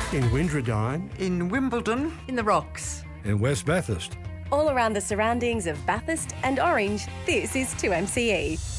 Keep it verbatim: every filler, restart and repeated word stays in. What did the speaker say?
In Windradine. In Wimbledon. In the Rocks. In West Bathurst. All around the surroundings of Bathurst and Orange, this is two M C E.